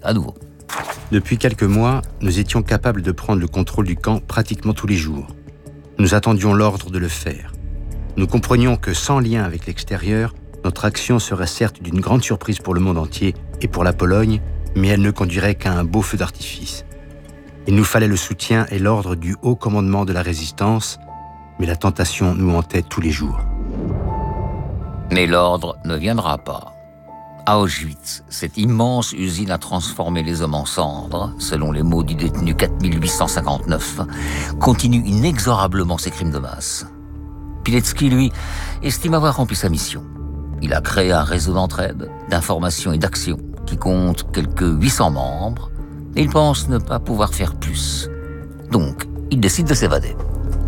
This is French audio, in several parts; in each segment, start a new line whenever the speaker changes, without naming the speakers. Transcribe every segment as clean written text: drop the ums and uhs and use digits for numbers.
à nouveau.
Depuis quelques mois, nous étions capables de prendre le contrôle du camp pratiquement tous les jours. Nous attendions l'ordre de le faire. Nous comprenions que sans lien avec l'extérieur, notre action serait certes d'une grande surprise pour le monde entier et pour la Pologne, mais elle ne conduirait qu'à un beau feu d'artifice. Il nous fallait le soutien et l'ordre du haut commandement de la résistance, mais la tentation nous hantait tous les jours.
Mais l'ordre ne viendra pas. À Auschwitz, cette immense usine a transformé les hommes en cendres, selon les mots du détenu 4859, continue inexorablement ses crimes de masse. Pilecki, lui, estime avoir rempli sa mission. Il a créé un réseau d'entraide, d'information et d'action qui compte quelques 800 membres, et il pense ne pas pouvoir faire plus. Donc, il décide de s'évader.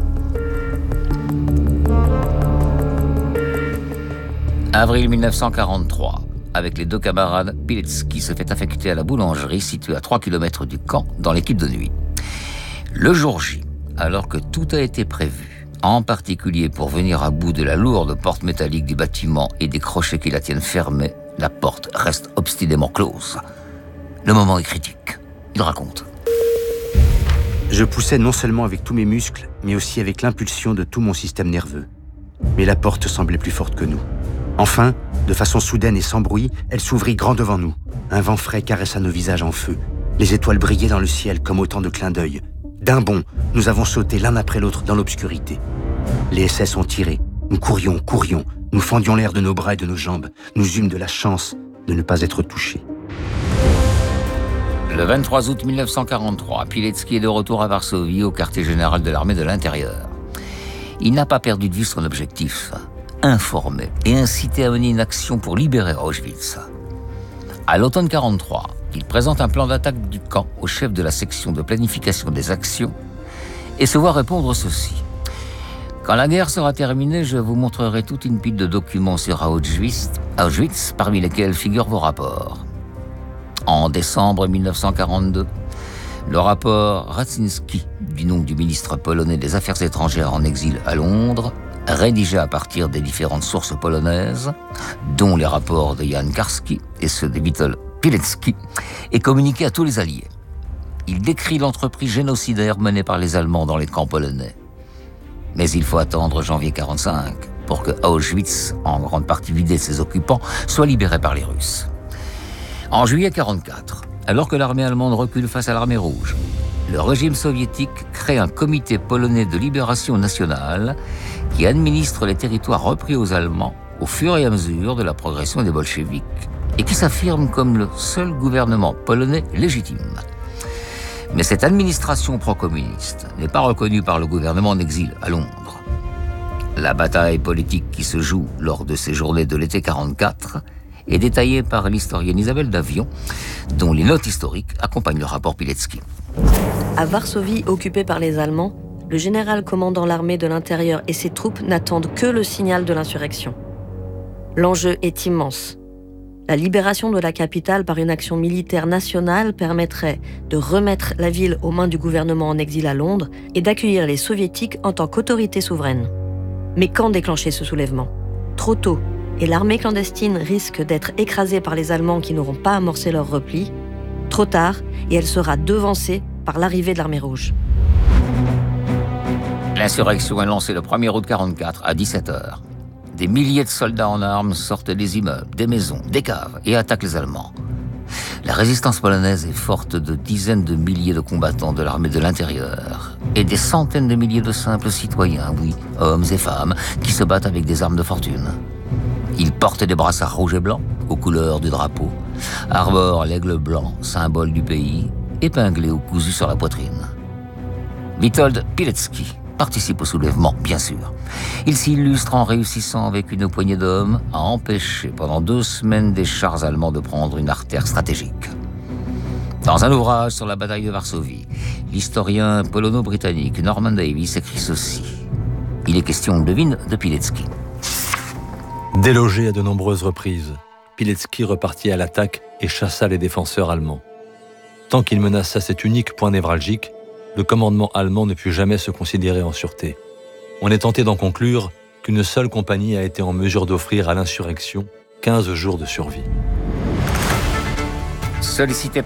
Avril 1943. Avec les deux camarades, Pilecki se fait affecter à la boulangerie située à 3 km du camp dans l'équipe de nuit. Le jour J, alors que tout a été prévu, en particulier pour venir à bout de la lourde porte métallique du bâtiment et des crochets qui la tiennent fermée, la porte reste obstinément close. Le moment est critique. Il raconte.
Je poussais non seulement avec tous mes muscles, mais aussi avec l'impulsion de tout mon système nerveux. Mais la porte semblait plus forte que nous. Enfin, de façon soudaine et sans bruit, elle s'ouvrit grand devant nous. Un vent frais caressa nos visages en feu. Les étoiles brillaient dans le ciel comme autant de clins d'œil. D'un bond, nous avons sauté l'un après l'autre dans l'obscurité. Les SS ont tiré. Nous courions. Nous fendions l'air de nos bras et de nos jambes. Nous eûmes de la chance de ne pas être touchés.
Le 23 août 1943, Pilecki est de retour à Varsovie, au quartier général de l'armée de l'intérieur. Il n'a pas perdu de vue son objectif, informer et inciter à mener une action pour libérer Auschwitz. À l'automne 1943, il présente un plan d'attaque du camp au chef de la section de planification des actions et se voit répondre ceci. Quand la guerre sera terminée, je vous montrerai toute une pile de documents sur Auschwitz, parmi lesquels figurent vos rapports. En décembre 1942, le rapport Radzinski, du nom du ministre polonais des Affaires étrangères en exil à Londres, rédigé à partir des différentes sources polonaises, dont les rapports de Jan Karski et ceux de Witold Pilecki, est communiqué à tous les Alliés. Il décrit l'entreprise génocidaire menée par les Allemands dans les camps polonais. Mais il faut attendre janvier 1945 pour que Auschwitz, en grande partie vidé de ses occupants, soit libéré par les Russes. En juillet 1944, alors que l'armée allemande recule face à l'armée rouge, le régime soviétique crée un comité polonais de libération nationale qui administre les territoires repris aux Allemands au fur et à mesure de la progression des bolcheviks et qui s'affirme comme le seul gouvernement polonais légitime. Mais cette administration pro-communiste n'est pas reconnue par le gouvernement en exil à Londres. La bataille politique qui se joue lors de ces journées de l'été 1944 est détaillée par l'historienne Isabelle Davion, dont les notes historiques accompagnent le rapport Pilecki.
À Varsovie, occupée par les Allemands, le général commandant l'armée de l'intérieur et ses troupes n'attendent que le signal de l'insurrection. L'enjeu est immense. La libération de la capitale par une action militaire nationale permettrait de remettre la ville aux mains du gouvernement en exil à Londres et d'accueillir les soviétiques en tant qu'autorité souveraine. Mais quand déclencher ce soulèvement ? Trop tôt, et l'armée clandestine risque d'être écrasée par les Allemands qui n'auront pas amorcé leur repli. Trop tard, et elle sera devancée par l'arrivée de l'armée rouge.
L'insurrection est lancée le 1er août 1944 à 17h. Des milliers de soldats en armes sortent des immeubles, des maisons, des caves et attaquent les Allemands. La résistance polonaise est forte de dizaines de milliers de combattants de l'armée de l'intérieur et des centaines de milliers de simples citoyens, oui, hommes et femmes, qui se battent avec des armes de fortune. Ils portent des brassards rouges et blancs, aux couleurs du drapeau, arborent l'aigle blanc, symbole du pays, épinglé ou cousu sur la poitrine. Witold Pilecki participe au soulèvement, bien sûr. Il s'illustre en réussissant avec une poignée d'hommes à empêcher pendant 2 semaines des chars allemands de prendre une artère stratégique. Dans un ouvrage sur la bataille de Varsovie, l'historien polono-britannique Norman Davies écrit ceci. Il est question, devine, de Pilecki.
Délogé à de nombreuses reprises, Pilecki repartit à l'attaque et chassa les défenseurs allemands. Tant qu'il menaça cet unique point névralgique, le commandement allemand ne put jamais se considérer en sûreté. On est tenté d'en conclure qu'une seule compagnie a été en mesure d'offrir à l'insurrection 15 jours de survie.
Sollicité